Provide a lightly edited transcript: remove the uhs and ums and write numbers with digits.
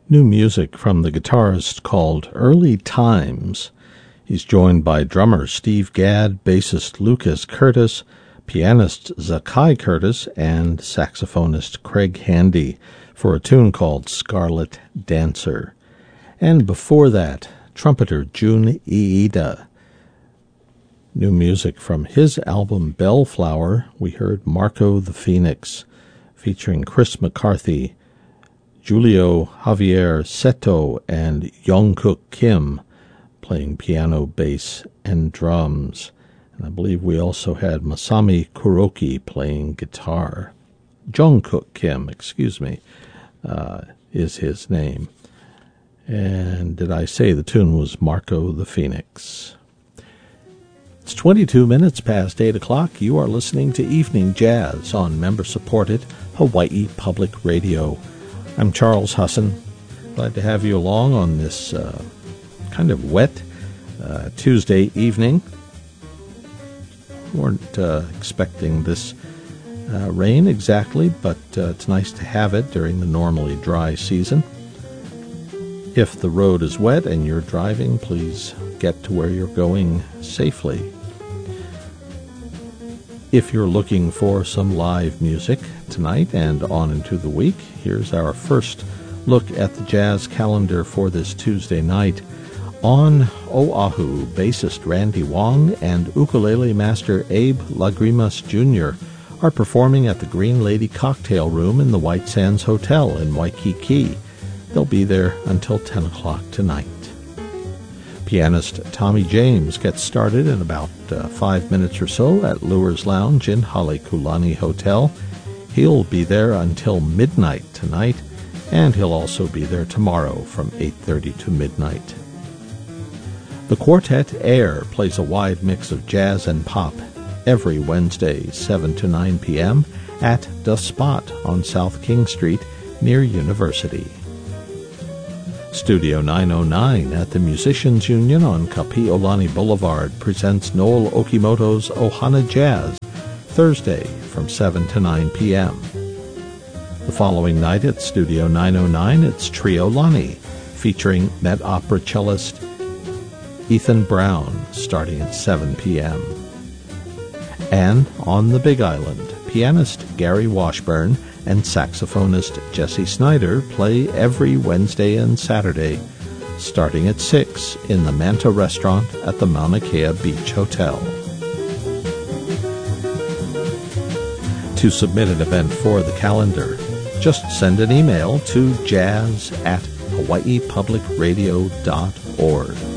New music from the guitarist called Early Times. He's joined by drummer Steve Gadd, bassist Lucas Curtis, pianist Zakai Curtis, and saxophonist Craig Handy for a tune called Scarlet Dancer. And before that, trumpeter Jun Iida. New music from his album Bellflower, we heard Marco the Phoenix, featuring Chris McCarthy, Julio Javier Seto, and Youngkook Kim playing piano, bass, and drums. And I believe we also had Masami Kuroki playing guitar. Jungkook Kim, is his name. And did I say the tune was Marco the Phoenix? It's 22 minutes past 8 o'clock. You are listening to Evening Jazz on member-supported Hawaii Public Radio. I'm Charles Husson. Glad to have you along on this kind of wet Tuesday evening. Weren't expecting this rain exactly, but it's nice to have it during the normally dry season. If the road is wet and you're driving, please get to where you're going safely. If you're looking for some live music tonight and on into the week, here's our first look at the jazz calendar for this Tuesday night. On Oahu, bassist Randy Wong and ukulele master Abe Lagrimas Jr. are performing at the Green Lady Cocktail Room in the White Sands Hotel in Waikiki. They'll be there until 10 o'clock tonight. Pianist Tommy James gets started in about 5 minutes or so at Lure's Lounge in Halekulani Hotel. He'll be there until midnight tonight, and he'll also be there tomorrow from 8:30 to midnight. The Quartet Air plays a wide mix of jazz and pop every Wednesday, 7 to 9 p.m. at The Spot on South King Street near University. Studio 909 at the Musicians Union on Kapi'olani Boulevard presents Noel Okimoto's Ohana Jazz, Thursday from 7 to 9 p.m. The following night at Studio 909, it's Trio Lani, featuring Met Opera cellist Ethan Brown, starting at 7 p.m. And on the Big Island, pianist Gary Washburn and saxophonist Jesse Snyder play every Wednesday and Saturday, starting at 6 in the Manta Restaurant at the Mauna Kea Beach Hotel. To submit an event for the calendar, just send an email to jazz@hawaiipublicradio.org.